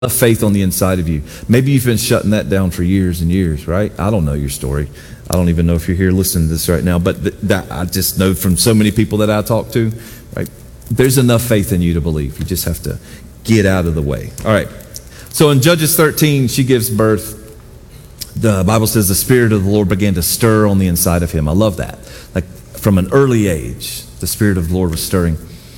enough faith on the inside of you. Maybe you've been shutting that down for years and years, right? I don't know your story. I don't even know if you're here listening to this right now, but that I just know from so many people that I talk to, right? There's enough faith in you to believe. You just have to get out of the way. All right. So in Judges 13, she gives birth. The Bible says the Spirit of the Lord began to stir on the inside of him. I love that. Like from an early age, the Spirit of the Lord was stirring.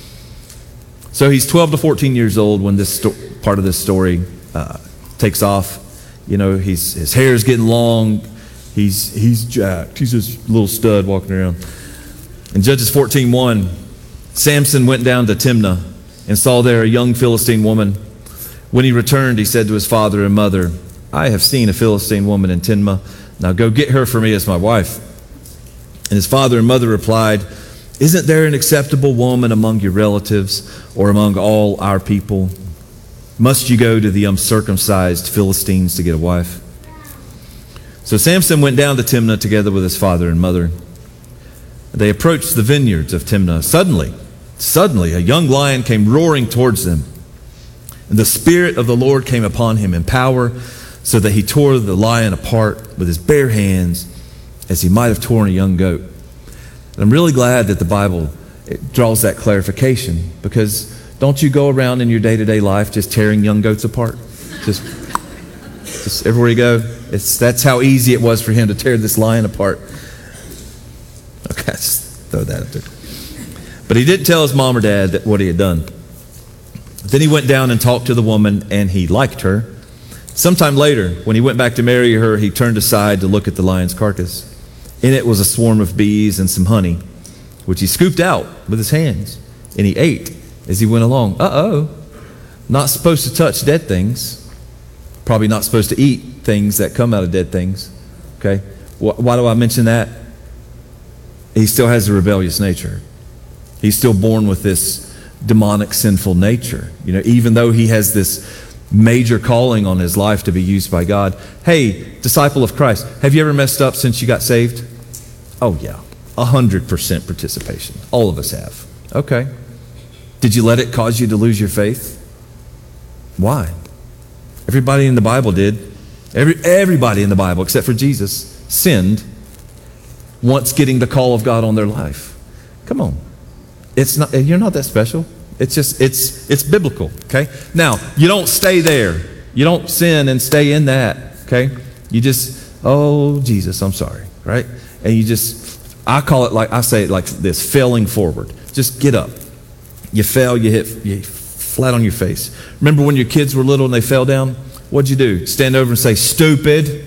So he's 12 to 14 years old when this part of this story takes off. You know, his hair is getting long. He's jacked. He's this little stud walking around. In Judges 14:1, Samson went down to Timnah and saw there a young Philistine woman. When he returned, he said to his father and mother, "I have seen a Philistine woman in Timnah. Now go get her for me as my wife." And his father and mother replied, "Isn't there an acceptable woman among your relatives or among all our people? Must you go to the uncircumcised Philistines to get a wife?" So Samson went down to Timnah together with his father and mother. They approached the vineyards of Timnah. Suddenly, a young lion came roaring towards them. And the Spirit of the Lord came upon him in power, so that he tore the lion apart with his bare hands, as he might have torn a young goat. And I'm really glad that the Bible draws that clarification, because don't you go around in your day-to-day life just tearing young goats apart? Just everywhere you go. That's how easy it was for him to tear this lion apart. Okay, just throw that out there. But he didn't tell his mom or dad what he had done. Then he went down and talked to the woman, and he liked her. Sometime later, when he went back to marry her, he turned aside to look at the lion's carcass. In it was a swarm of bees and some honey, which he scooped out with his hands, and he ate as he went along. Not supposed to touch dead things. Probably not supposed to eat things that come out of dead things. Okay? Why do I mention that? He still has a rebellious nature. He's still born with this demonic, sinful nature. You know, even though he has this major calling on his life to be used by God. Hey, disciple of Christ, have you ever messed up since you got saved? Oh yeah, 100% participation. All of us have. Okay. Did you let it cause you to lose your faith? Why? Everybody in the Bible did. Everybody in the Bible, except for Jesus, sinned once getting the call of God on their life. Come on. You're not that special. It's biblical, okay? Now, you don't stay there. You don't sin and stay in that, okay? You just, oh, Jesus, I'm sorry, right? And I say it like this, failing forward. Just get up. You fell, you flat on your face. Remember when your kids were little and they fell down? What'd you do? Stand over and say, "Stupid"?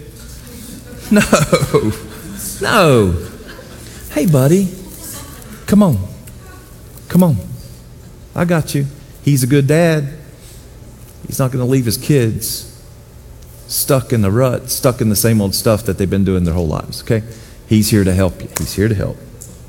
No. Hey, buddy, come on. I got you. He's a good dad. He's not going to leave his kids stuck in the rut, stuck in the same old stuff that they've been doing their whole lives, okay? He's here to help you. He's here to help.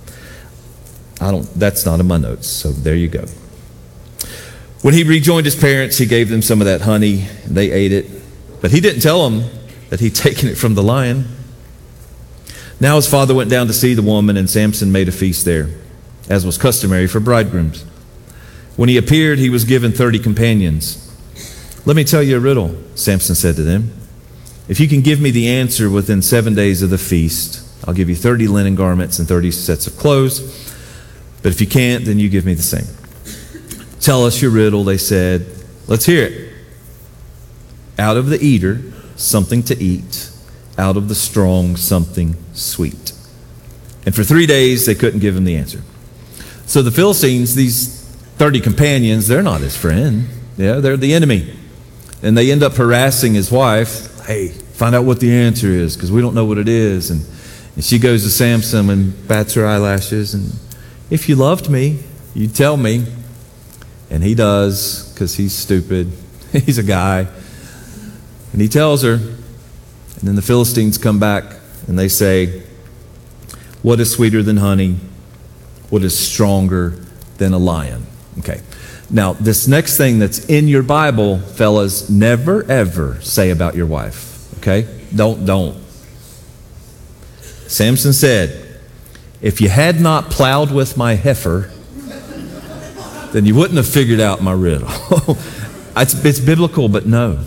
That's not in my notes, so there you go. When he rejoined his parents, he gave them some of that honey, and they ate it. But he didn't tell them that he'd taken it from the lion. Now his father went down to see the woman, and Samson made a feast there, as was customary for bridegrooms. When he appeared, he was given 30 companions. "Let me tell you a riddle," Samson said to them. "If you can give me the answer within 7 days of the feast, I'll give you 30 linen garments and 30 sets of clothes. But if you can't, then you give me the same." "Tell us your riddle," they said. "Let's hear it." "Out of the eater, something to eat. Out of the strong, something sweet." And for 3 days, they couldn't give him the answer. So the Philistines, these 30 companions, they're not his friend. Yeah, they're the enemy. And they end up harassing his wife. "Hey, find out what the answer is, because we don't know what it is." And she goes to Samson and bats her eyelashes. And, "If you loved me, you'd tell me." And he does, because he's stupid. He's a guy. And he tells her. And then the Philistines come back and they say, "What is sweeter than honey? What is stronger than a lion?" Okay. Now, this next thing that's in your Bible, fellas, never ever say about your wife. Okay? Don't. Samson said, "If you had not plowed with my heifer, then you wouldn't have figured out my riddle." It's biblical, but no.